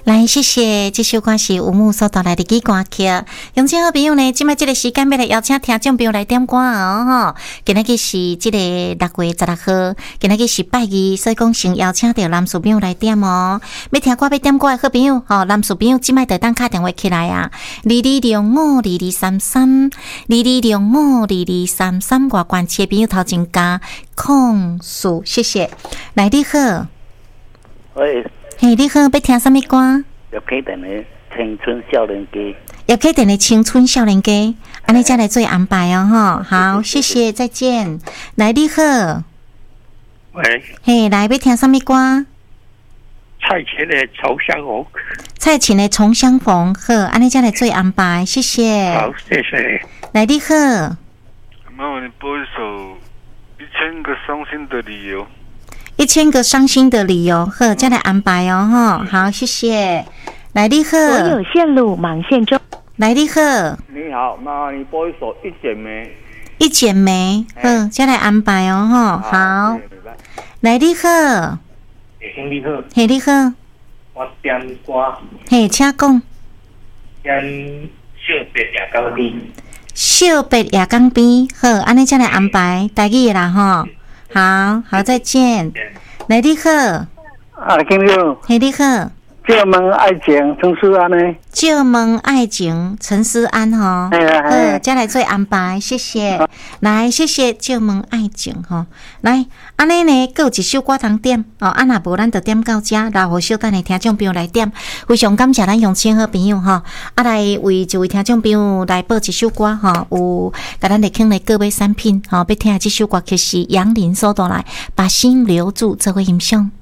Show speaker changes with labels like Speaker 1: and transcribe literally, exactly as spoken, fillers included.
Speaker 1: 来，谢谢，这首歌是吴木所带来的歌歌曲。乡亲好朋友呢，今麦这个时间要来邀请听众朋友来点歌哦吼。今仔日是这个六月十六号，今仔日是拜二，所以讲先邀请到男士朋友来点哦。要听歌要点歌的好朋友，吼，男士朋友今麦就当打电话起来啊，二二六五二二三三，二二六五二二三三，外关切朋友头前加控诉，谢谢。来，你好，
Speaker 2: 喂。
Speaker 1: 嘿，你好，要听什么歌？
Speaker 2: 要开电的青春少年歌，
Speaker 1: 要开电的青春少年歌，安尼才来做安排哦，哈。好，谢谢，再见。来，你好，
Speaker 3: 喂，
Speaker 1: 嘿，来要听什么歌？
Speaker 3: 蔡琴的《重相逢》。
Speaker 1: 蔡琴的《重相逢》，好，安尼才来做安排，谢谢。
Speaker 3: 好，谢谢。
Speaker 1: 来，你好。
Speaker 4: 麻烦你播一首《一千个伤心的理由》。
Speaker 1: 一千个伤心的理由，好，再来安排哦，哈，好，谢谢。来，你好，
Speaker 5: 所有线路忙线中。
Speaker 1: 来，你好，
Speaker 2: 你好，麻烦你播一首《一剪梅》。
Speaker 1: 一剪梅，好，再来安排哦，哈，好。来，你好，
Speaker 3: 兄你好，
Speaker 1: 嘿，你好，
Speaker 3: 我点歌，
Speaker 1: 嘿，请讲。
Speaker 3: 点小白夜港边。
Speaker 1: 小白夜港边，好，安尼再来安排，台语的啦，哈。好好，再见。来，你好，
Speaker 6: 啊，听你好，
Speaker 1: 嘿，你好。
Speaker 6: 借问爱情陈思安呢？
Speaker 1: 借问爱情陈思安哈，好，再来做安排，谢谢。来，谢谢借问爱情哈。来，安尼呢，还有一首歌通点哦，啊若无咱就点到这，然后小等的听众朋友来点。非常感谢咱乡亲好朋友哈，啊来为一位听众朋友来播一首歌哈，有甲咱来听来各位产品哈，要听的这首歌曲是杨林所带来《把心留住》这位音响。